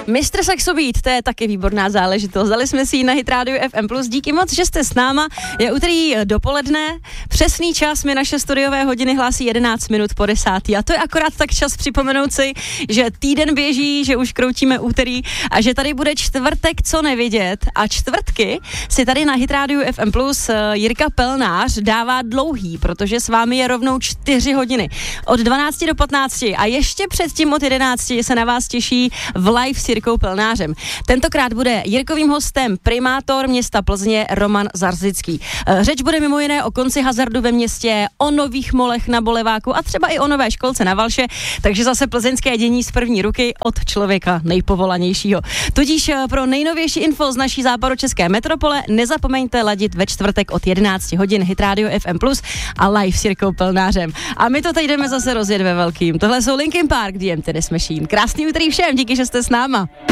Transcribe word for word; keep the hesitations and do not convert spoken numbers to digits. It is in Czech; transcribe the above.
mistr Saxobít, to je taky výborná záležitost. Dali jsme si ji na Hit Radio F M plus. Díky moc, že jste s náma. Je úterý dopoledne. Přesný čas mi naše studiové hodiny hlásí jedenáct minut po desátý. A to je akorát tak čas připomenout si, že týden běží, že už kroutíme úterý a že tady bude čtvrtek, co nevidět. A čtvrtky si tady na Hit Radio F M plus Jirka Pelnář dává dlouhý, protože s vámi je rovnou čtyři hodiny. Od dvanácti do patnácti a ještě předtím od jedenácti se na vás těší v live s Jirkou Pelnářem. Tentokrát bude Jirkovým hostem primátor města Plzně Roman Zarzický. Řeč bude mimo jiné o konci hazardu ve městě, o nových molech na Boleváku a třeba i o nové školce na Valše, takže zase plzeňské dění z první ruky od člověka nejpovolanějšího. Tudíž pro nejnovější info z naší západočeské metropole nezapomeňte ladit ve čtvrtek od jedenácti hodin Hit Radio F M plus a live s Jirkou Pelnářem. A my to teď jdeme zase rozjet ve velkým. Tohle jsou Linkin Park, D M T Machine. Krásný úterý všem, díky, že jste s náma.